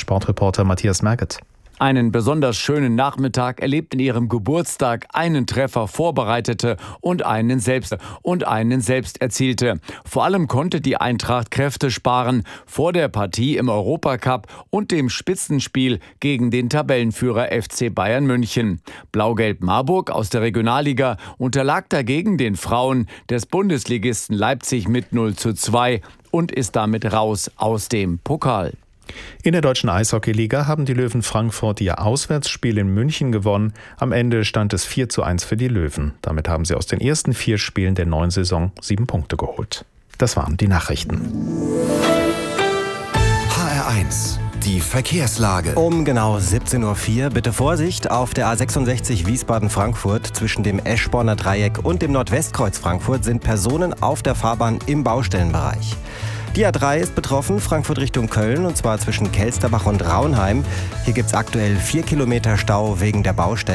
Sportreporter Matthias Merget. Einen besonders schönen Nachmittag erlebt in ihrem Geburtstag, einen Treffer vorbereitete und einen selbst erzielte. Vor allem konnte die Eintracht Kräfte sparen vor der Partie im Europacup und dem Spitzenspiel gegen den Tabellenführer FC Bayern München. Blau-Gelb Marburg aus der Regionalliga unterlag dagegen den Frauen des Bundesligisten Leipzig mit 0:2 und ist damit raus aus dem Pokal. In der deutschen Eishockeyliga haben die Löwen Frankfurt ihr Auswärtsspiel in München gewonnen. Am Ende stand es 4:1 für die Löwen. Damit haben sie aus den ersten 4 Spielen der neuen Saison 7 Punkte geholt. Das waren die Nachrichten. HR1, die Verkehrslage. Um genau 17:04 Uhr bitte Vorsicht auf der A66 Wiesbaden-Frankfurt. Zwischen dem Eschborner Dreieck und dem Nordwestkreuz Frankfurt sind Personen auf der Fahrbahn im Baustellenbereich. Die A3 ist betroffen, Frankfurt Richtung Köln, und zwar zwischen Kelsterbach und Raunheim. Hier gibt es aktuell 4 Kilometer Stau wegen der Baustelle.